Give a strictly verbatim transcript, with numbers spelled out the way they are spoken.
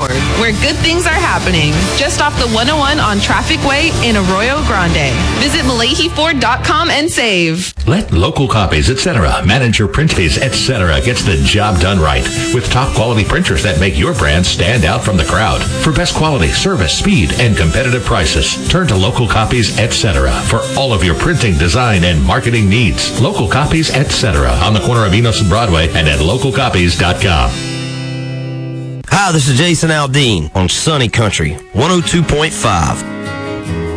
Ford, where good things are happening. Just off the one oh one on Traffic Way in Arroyo Grande. Visit Malahi Ford dot com and save. Let Local Copies, et cetera manage your print fees, et cetera gets the job done right with top quality printers that make your brand stand out from the crowd. For best quality, service, speed, and competitive prices, turn to Local Copies, et cetera for all of your printing, design, and marketing needs. Local Copies, et cetera on the corner of Enos and Broadway and at local copies dot com. Hi, this is Jason Aldean on Sunny Country one oh two point five.